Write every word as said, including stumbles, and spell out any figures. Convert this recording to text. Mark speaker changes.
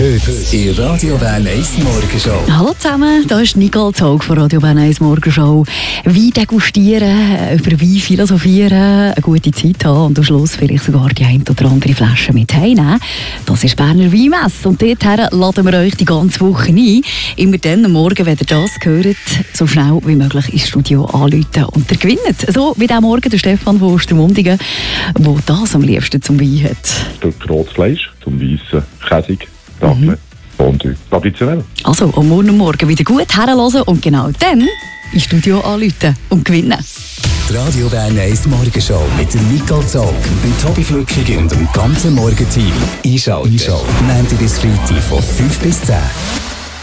Speaker 1: Heute in Radio Bern eins Morgenshow.
Speaker 2: Hallo zusammen, da ist Nicole Zog von Radio Bern eins Morgenshow. Wein degustieren, über Wein philosophieren, eine gute Zeit haben und am Schluss vielleicht sogar die ein oder andere Flasche mit heimnehmen. Das ist Berner Weinmesse und dorthin laden wir euch die ganze Woche ein. Immer dann am Morgen, wenn ihr das hört, so schnell wie möglich ins Studio anrufen und ihr gewinnt. So wie der Morgen der Stefan von Ostermundigen, der das am liebsten zum Wein hat.
Speaker 3: Stück Rotfleisch, zum weißen Käsig, Raclette, Fondue. Traditionell.
Speaker 2: Also, am Morgen, Morgen wieder gut herhören und genau dann ins Studio anrufen und gewinnen.
Speaker 1: Die Radio Bern eins Morgenshow mit der Nicole Zog, dem Tobi Flückig und dem ganzen Morgenteam. Einschalten. Einschalten. Montag bis Freitag von fünf bis zehn.